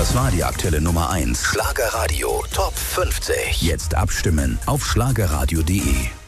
Das war die aktuelle Nummer 1. Schlagerradio Top 50. Jetzt abstimmen auf schlagerradio.de.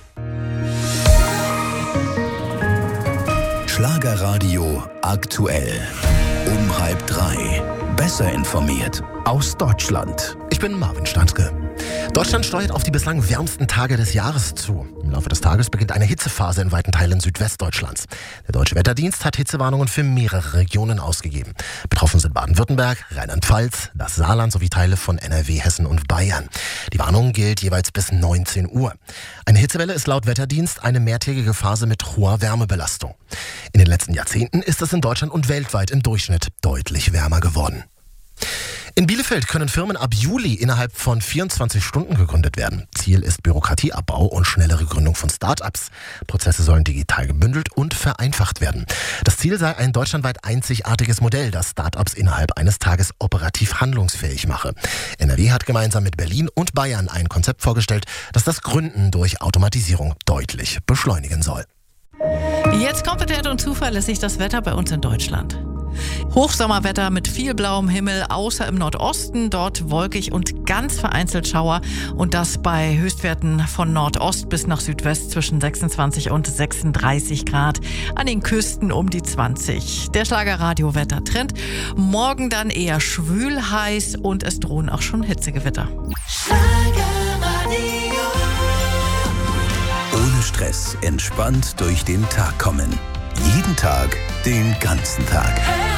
Schlagerradio aktuell. Um 2:30. Besser informiert aus Deutschland. Ich bin Marvin Standke. Deutschland steuert auf die bislang wärmsten Tage des Jahres zu. Im Laufe des Tages beginnt eine Hitzephase in weiten Teilen Südwestdeutschlands. Der Deutsche Wetterdienst hat Hitzewarnungen für mehrere Regionen ausgegeben. Betroffen sind Baden-Württemberg, Rheinland-Pfalz, das Saarland sowie Teile von NRW, Hessen und Bayern. Die Warnung gilt jeweils bis 19 Uhr. Eine Hitzewelle ist laut Wetterdienst eine mehrtägige Phase mit hoher Wärmebelastung. In den letzten Jahrzehnten ist es in Deutschland und weltweit im Durchschnitt deutlich wärmer geworden. In Bielefeld können Firmen ab Juli innerhalb von 24 Stunden gegründet werden. Ziel ist Bürokratieabbau und schnellere Gründung von Start-ups. Prozesse sollen digital gebündelt und vereinfacht werden. Das Ziel sei ein deutschlandweit einzigartiges Modell, das Start-ups innerhalb eines Tages operativ handlungsfähig mache. NRW hat gemeinsam mit Berlin und Bayern ein Konzept vorgestellt, das das Gründen durch Automatisierung deutlich beschleunigen soll. Jetzt kompetent und zuverlässig das Wetter bei uns in Deutschland. Hochsommerwetter mit viel blauem Himmel, außer im Nordosten. Dort wolkig und ganz vereinzelt Schauer. Und das bei Höchstwerten von Nordost bis nach Südwest zwischen 26 und 36 Grad. An den Küsten um die 20. Der Schlagerradio-Wettertrend. Morgen dann eher schwül, heiß und es drohen auch schon Hitzegewitter. Ohne Stress, entspannt durch den Tag kommen. Jeden Tag, den ganzen Tag.